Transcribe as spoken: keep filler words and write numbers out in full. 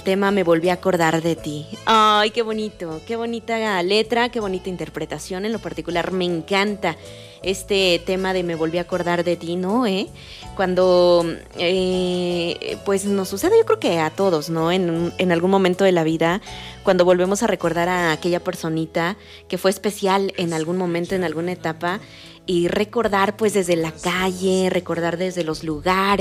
tema Me volví a acordar de ti. Ay, qué bonito, qué bonita letra, qué bonita interpretación. En lo particular me encanta este tema de Me volví a acordar de ti, ¿no? ¿Eh? Cuando eh, pues nos sucede, yo creo que a todos, ¿no? En, en algún momento de la vida, cuando volvemos a recordar a aquella personita que fue especial en algún momento, en alguna etapa, y recordar pues desde la calle, recordar desde los lugares,